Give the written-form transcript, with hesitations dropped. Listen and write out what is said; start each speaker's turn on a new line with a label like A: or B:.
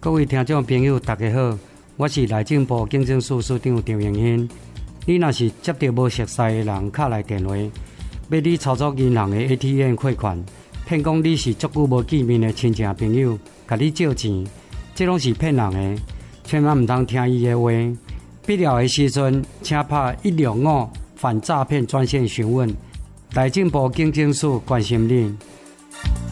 A: 各位听众朋友，大家好，我是内政部警政署署长张荣兴。你若是接到无熟悉的人敲来电话，要你操作银行的 ATM 汇款，骗讲你是足久无见面的亲戚朋友，甲你借钱，这拢是骗人的，千万唔通听伊的话。必要的时阵，请打165反诈骗专线询问。内政部警政署关心你。